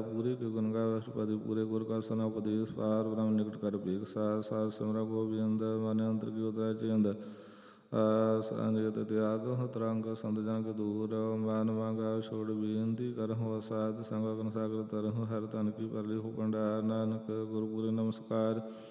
ਪੂਰੇ ਕੇ ਗੁਣ ਗਾਵੇ ਅਸ਼ਟਪਦੀ ਪੂਰੇ ਗੁਰ ਕਾ ਸਨਾ ਉਪਦੇਸ਼ ਪਾਰ ਬ੍ਰਹਮ ਨਿਕਟ ਕਰ ਭੇਖ ਸਾਧ ਸਿਮਰਾ ਗੋਬਿੰਦ ਮਨ ਅੰਤਰ ਕੀ ਉਤਰੈ ਚਿੰਦ ਸੰਜਤ ਤਿਆਗ ਤਰੰਗ ਸੰਤ ਜਨ ਕੇ ਦੂਰ ਮਨ ਮੰਗਾ ਛੋੜ ਬੇਨਤੀ ਕਰਹੁ ਸਾਧ ਸੰਗ ਅਗਨ ਸਾਗਰ ਤਰਹੁ ਹਰ ਤਨ ਕੀ ਪਰਲੀ ਹੋ ਭੰਡਾਰ ਨਾਨਕ ਗੁਰੂ ਪੂਰੇ ਨਮਸਕਾਰ।